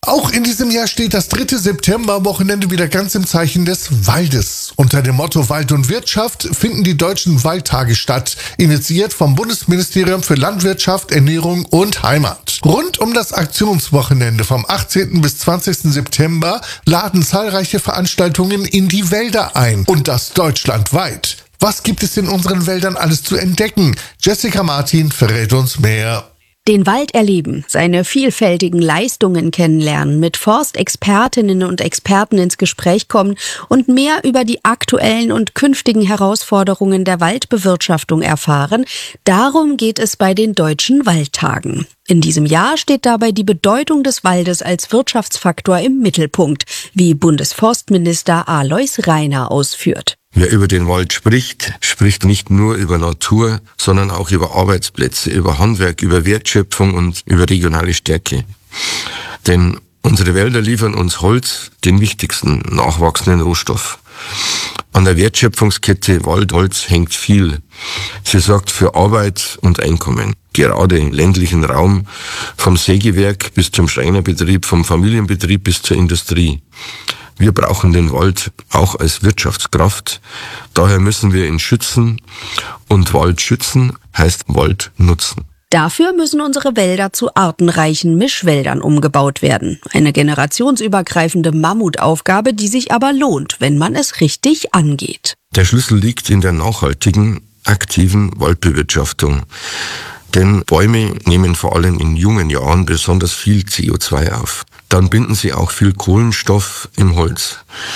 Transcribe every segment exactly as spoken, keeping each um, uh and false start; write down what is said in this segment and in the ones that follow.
Auch in diesem Jahr steht das dritte September-Wochenende wieder ganz im Zeichen des Waldes. Unter dem Motto Wald und Wirtschaft finden die Deutschen Waldtage statt, initiiert vom Bundesministerium für Landwirtschaft, Ernährung und Heimat. Rund um das Aktionswochenende vom achtzehnten bis zwanzigsten September laden zahlreiche Veranstaltungen in die Wälder ein. Und das deutschlandweit. Was gibt es in unseren Wäldern alles zu entdecken? Jessica Martin verrät uns mehr. Den Wald erleben, seine vielfältigen Leistungen kennenlernen, mit Forstexpertinnen und Experten ins Gespräch kommen und mehr über die aktuellen und künftigen Herausforderungen der Waldbewirtschaftung erfahren, darum geht es bei den Deutschen Waldtagen. In diesem Jahr steht dabei die Bedeutung des Waldes als Wirtschaftsfaktor im Mittelpunkt, wie Bundesforstminister Alois Rainer ausführt. Wer über den Wald spricht, spricht nicht nur über Natur, sondern auch über Arbeitsplätze, über Handwerk, über Wertschöpfung und über regionale Stärke. Denn unsere Wälder liefern uns Holz, den wichtigsten nachwachsenden Rohstoff. An der Wertschöpfungskette Wald-Holz hängt viel. Sie sorgt für Arbeit und Einkommen. Gerade im ländlichen Raum, vom Sägewerk bis zum Schreinerbetrieb, vom Familienbetrieb bis zur Industrie. Wir brauchen den Wald auch als Wirtschaftskraft. Daher müssen wir ihn schützen. Und Wald schützen heißt Wald nutzen. Dafür müssen unsere Wälder zu artenreichen Mischwäldern umgebaut werden. Eine generationsübergreifende Mammutaufgabe, die sich aber lohnt, wenn man es richtig angeht. Der Schlüssel liegt in der nachhaltigen, aktiven Waldbewirtschaftung. Denn Bäume nehmen vor allem in jungen Jahren besonders viel C O zwei auf. Dann binden sie auch viel Kohlenstoff im Holz.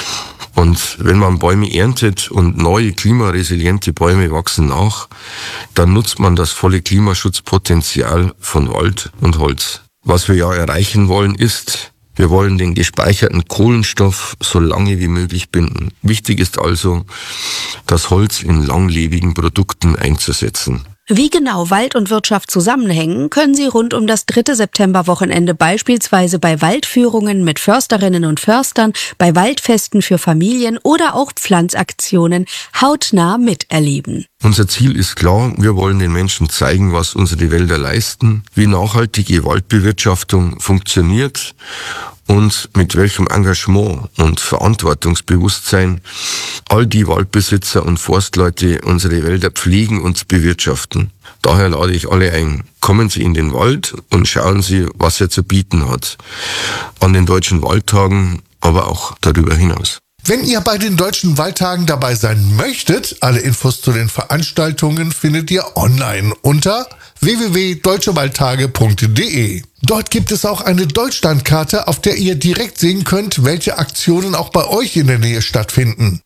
Und wenn man Bäume erntet und neue klimaresiliente Bäume wachsen nach, dann nutzt man das volle Klimaschutzpotenzial von Wald und Holz. Was wir ja erreichen wollen ist, wir wollen den gespeicherten Kohlenstoff so lange wie möglich binden. Wichtig ist also, das Holz in langlebigen Produkten einzusetzen. Wie genau Wald und Wirtschaft zusammenhängen, können Sie rund um das dritte Septemberwochenende beispielsweise bei Waldführungen mit Försterinnen und Förstern, bei Waldfesten für Familien oder auch Pflanzaktionen hautnah miterleben. Unser Ziel ist klar, wir wollen den Menschen zeigen, was unsere Wälder leisten, wie nachhaltige Waldbewirtschaftung funktioniert und mit welchem Engagement und Verantwortungsbewusstsein all die Waldbesitzer und Forstleute unsere Wälder pflegen und bewirtschaften. Daher lade ich alle ein. Kommen Sie in den Wald und schauen Sie, was er zu bieten hat. An den Deutschen Waldtagen, aber auch darüber hinaus. Wenn ihr bei den Deutschen Waldtagen dabei sein möchtet, alle Infos zu den Veranstaltungen findet ihr online unter w w w punkt deutsche waldtage punkt d e. Dort gibt es auch eine Deutschlandkarte, auf der ihr direkt sehen könnt, welche Aktionen auch bei euch in der Nähe stattfinden.